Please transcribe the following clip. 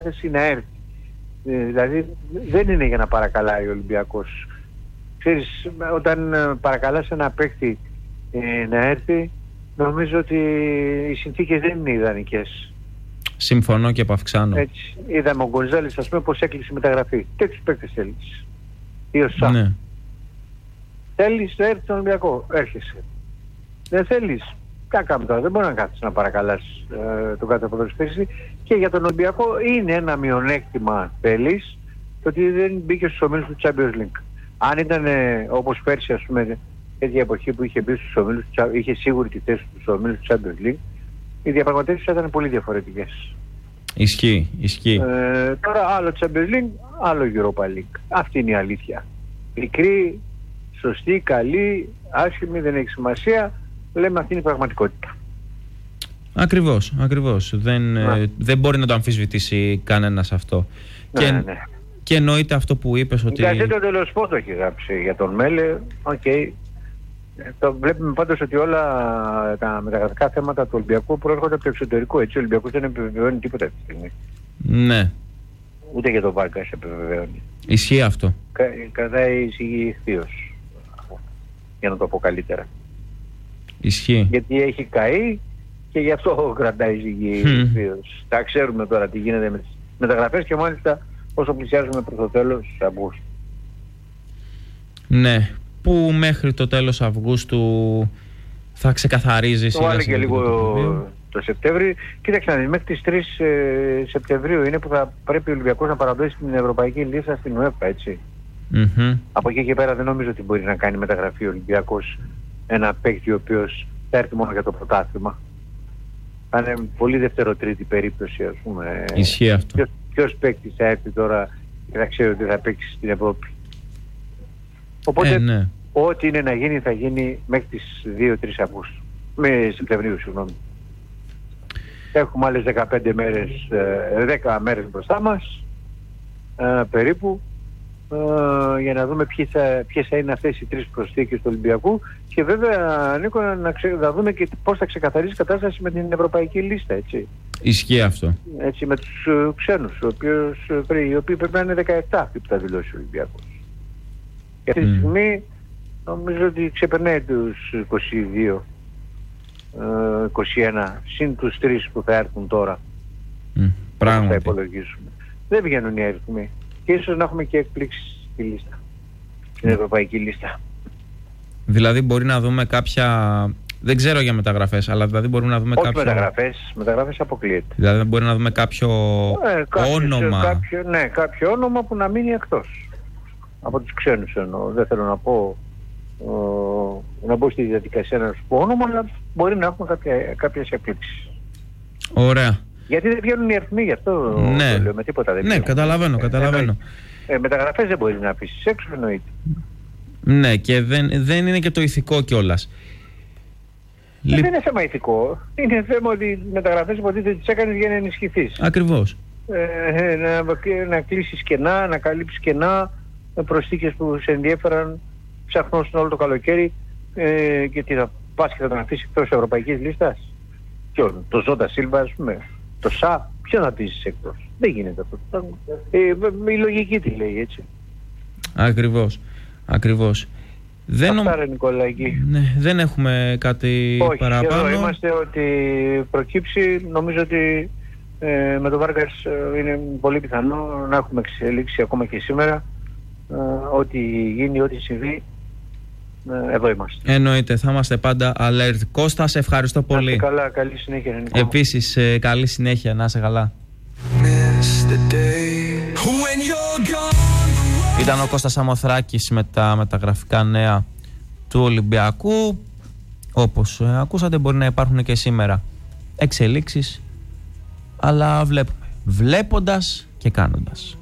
διάθεση να έρθει. Δηλαδή δεν είναι για να παρακαλάει ο Ολυμπιακός. Ξέρεις, όταν παρακαλάς ένα παίκτη να έρθει, νομίζω ότι οι συνθήκες δεν είναι ιδανικές. Συμφωνώ και επαυξάνω. Έτσι, είδαμε ο Γκονζάλης, ας πούμε, πως έκλεισε η μεταγραφή. Τέτοιους παίκτες θέλεις. Ή ο Σα. Ναι. Θέλεις να έρθει στον Ολυμπιακό, έρχεσαι. Δεν θέλεις, τι κάνουμε τώρα, δεν μπορεί να κάθεις να παρακαλάς τον κάθε ποδοσφαιριστή. Και για τον Ολυμπιακό είναι ένα μειονέκτημα, θέλεις, το ότι δεν μπήκε στους ομίλους του Champions League. Αν ήταν όπως πέρσι, ας πούμε, τέτοια εποχή που είχε μπει στους ομίλους, είχε σίγουρη τη θέση στους ομίλους του Champions League, οι διαπραγματεύσεις ήταν πολύ διαφορετικές. Ισχύει. Τώρα άλλο Champions League, άλλο Europa League. Αυτή είναι η αλήθεια. Μικρή, σωστή, καλή, άσχημη, δεν έχει σημασία. Λέμε αυτή είναι η πραγματικότητα. Ακριβώς. Δεν μπορεί να το αμφισβητήσει κανένας αυτό. Ναι. Και εννοείται αυτό που είπες ότι... Η Γκαζέτα dello Sport το έχει γράψει για τον Μέλε. Το βλέπουμε πάντως ότι όλα τα μεταγραφικά θέματα του Ολυμπιακού προέρχονται από το εξωτερικό. Έτσι, ο Ολυμπιακός δεν επιβεβαιώνει τίποτα αυτή τη στιγμή. Ναι. Ούτε για τον Βάρκας επιβεβαιώνει. Ισχύει αυτό. Κρατάει εισηγή ευθείως. Για να το πω καλύτερα. Ισχύει. Γιατί έχει καεί και γι' αυτό κρατάει εισηγή ευθείως. Τα ξέρουμε τώρα τι γίνεται με τις μεταγραφές και μάλιστα όσο πλησιάζουμε προς το τέλος Αυγούστου. Ναι. Που μέχρι το τέλος Αυγούστου θα ξεκαθαρίζει το βάλε και λίγο το Σεπτέμβρη. Κοίταξε να δεις, μέχρι τις 3 Σεπτεμβρίου είναι που θα πρέπει ο Ολυμπιακός να παραδώσει την ευρωπαϊκή λίστα στην UEFA, έτσι. Από εκεί και πέρα δεν νομίζω ότι μπορεί να κάνει μεταγραφή ο Ολυμπιακός ένα παίκτη ο οποίος θα έρθει μόνο για το πρωτάθλημα. Θα είναι πολύ δευτεροτρίτη περίπτωση, ας πούμε. Ισχύει αυτό. Ποιος παίκτης θα έρθει τώρα και θα ξέρει ότι θα παίξει στην Ευρώπη. Οπότε ναι. Ό,τι είναι να γίνει θα γίνει μέχρι τις 2-3 Αυγούστου. Με Σεπτεμβρίου, συγγνώμη. Έχουμε άλλες 15 μέρες, 10 μέρες μπροστά μας περίπου για να δούμε ποιες θα είναι αυτές οι 3 προσθήκες του Ολυμπιακού και βέβαια, Νίκο, να δούμε και πώς θα ξεκαθαρίσει η κατάσταση με την ευρωπαϊκή λίστα, έτσι. Ισχύει αυτό. Έτσι, με τους ξένους, οι οποίοι πρέπει να είναι 17 αυτοί που θα δηλώσει ο Ολυμπιακός. Και αυτή τη στιγμή νομίζω ότι ξεπερνάει τους 22, 21, συν τους 3 που θα έρθουν τώρα. Πράγματι. Θα υπολογίσουμε. Δεν βγαίνουν οι αριθμοί. Και ίσως να έχουμε και εκπλήξεις στη λίστα. Στην ευρωπαϊκή λίστα. Δηλαδή μπορεί να δούμε κάποια... Δεν ξέρω για μεταγραφές, αλλά δηλαδή μπορούμε να δούμε κάποιο... μεταγραφές αποκλείεται. Δηλαδή μπορεί να δούμε κάποιο όνομα... κάποιο όνομα που να μείνει εκτός. Από τους ξένους εννοώ. Δεν θέλω να πω... να μπω στη διαδικασία να σου πω όνομα, αλλά μπορεί να έχουμε κάποιες εκπλήξεις. Ωραία. Γιατί δεν βγαίνουν οι αριθμοί, γι' αυτό το λέω, με τίποτα δεν βγαίνουν. Ναι, καταλαβαίνω. Μεταγραφές δεν μπορεί να αφήσεις έξω, εννοείται. Ναι, και δεν είναι και το ηθικό κιόλας. Δεν είναι θέμα ηθικό. Είναι θέμα ότι οι μεταγραφές υποτίθεται τις έκανες για να ενισχυθείς. Ακριβώς. Να κλείσεις κενά, να καλύψεις κενά, προσθήκες που σε ενδιέφεραν, ψαχνώσουν όλο το καλοκαίρι και τι θα πας και θα τον αφήσεις εκτός ευρωπαϊκής λίστας. Ποιον, το Ζώτα Σίλβα, ας πούμε, το Σα, ποιον θα αφήσεις εκτός. Δεν γίνεται αυτό. Η λογική τι λέει, έτσι. Ακριβώς. Αυτά ρε Νικολάκη. Ναι, δεν έχουμε κάτι παραπάνω. Όχι, εδώ είμαστε ότι προκύψει. Νομίζω ότι με τον Βάρκας είναι πολύ πιθανό να έχουμε εξελίξει ακόμα και σήμερα. Ό,τι γίνει, ό,τι συμβεί, εδώ είμαστε. Εννοείται, θα είμαστε πάντα alert. Κώστα, σε ευχαριστώ πολύ. Καλά, καλή συνέχεια, Νικό. Επίσης, καλή συνέχεια, να είσαι καλά. Ήταν ο Κώστας Σαμοθράκης με τα μεταγραφικά νέα του Ολυμπιακού. Όπως ακούσατε, μπορεί να υπάρχουν και σήμερα εξελίξεις, αλλά βλέποντας και κάνοντας.